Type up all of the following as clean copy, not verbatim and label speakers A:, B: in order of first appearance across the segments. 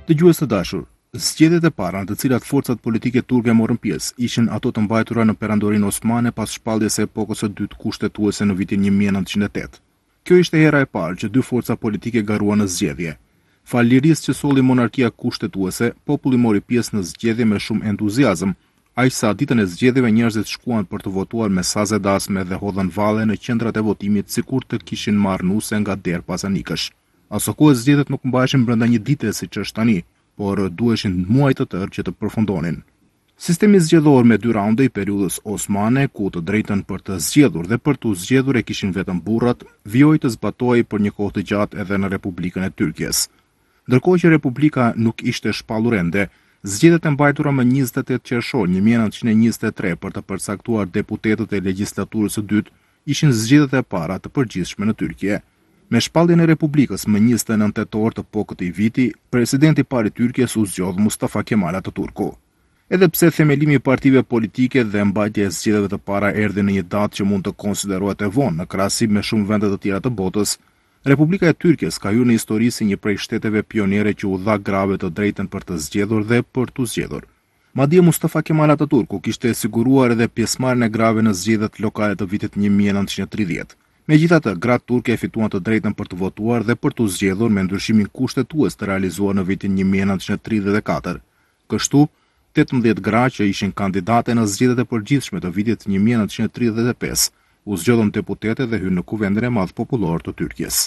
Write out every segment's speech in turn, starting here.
A: Dëgjues të dashur, zgjedhjet e para në të cilat forcat politike turke morën pjesë ishin ato të mbajtura në perandorinë osmane pas shpalljes së epokës së dytë kushtetuese në vitin 1908. Kjo ishte hera e parë që dy forca politike garuan në zgjedhje. Fal lirisë që solli monarkia kushtetuese, populli mori pjesë në zgjedhje me shumë entuziazëm, aq sa ditën e zgjedhjeve njerëzit shkuan për të votuar me saze dasme dhe hodhën valle në qendrat e votimit sikur të kishin marrë nuse nga derë pasanikësh. Aso kohë zgjedhjet nuk mbaheshin brenda një dite siç është tani, por duheshin muaj të tërë që të përfundonin. Sistemi zgjedhor me 2 raunde i periudhës osmane, ku të drejtën për të zgjedhur dhe për të zgjedhur e kishin vetëm burrat, vijoi të zbatohej për një kohë të gjatë edhe në Republikën e Tyrkjes. Ndërkohë që Republika nuk ishte shpallur ende, zgjedhjet e mbajtura më 28 qershor 1923 për të përcaktuar deputetët e legjislaturës së dytë ishin zgjedhjet e para të përgjithshme në Tyrkje. Me shpalljen e Republikës më 29 tetor të po këtij viti, presidenti i parë i Tyrkjes u zgjodh Mustafa Kemal Atatürku. Edhe pse themelimi i partive politike dhe mbajtja e zgjedhjeve të para erdhi në një datë që mund të konsiderohet e vonë në krahasim me shumë vende të tjera të botës, Republika e Tyrkjes ka hyrë në histori si një prej shteteve pionere që u dha grave të drejtën për të zgjedhur dhe për tu zgjedhur. Madje Mustafa Kemal Atatürku kishte siguruar edhe pjesëmarrjen e grave në zgjedhjet lokale të vitit 1930. Megjithatë, gratë turke e fituan të drejtën për të votuar dhe për të zgjedhur me ndryshimin kushtetues të realizuar në vitin 1934. Kështu, 18 gra që ishin kandidate në zgjedhjet e përgjithshme të vitit 1935 u zgjodhën deputete dhe hyrën në Kuvendin e Madh Popullor të Tyrkjes.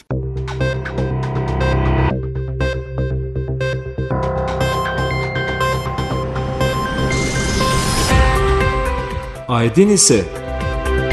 B: A e dini se